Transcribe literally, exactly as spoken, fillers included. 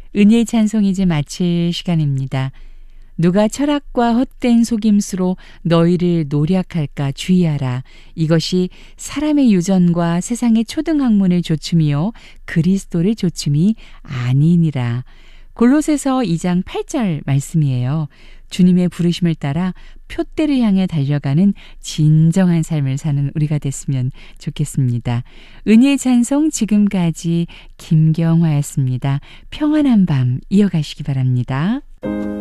은혜의 찬송 이제 마칠 시간입니다. 누가 철학과 헛된 속임수로 너희를 노략할까 주의하라. 이것이 사람의 유전과 세상의 초등학문의 조춤이요 그리스도의 조춤이 아니니라. 골로새서 이 장 팔 절 말씀이에요. 주님의 부르심을 따라 표대를 향해 달려가는 진정한 삶을 사는 우리가 됐으면 좋겠습니다. 은혜의 찬송 지금까지 김경화였습니다. 평안한 밤 이어가시기 바랍니다.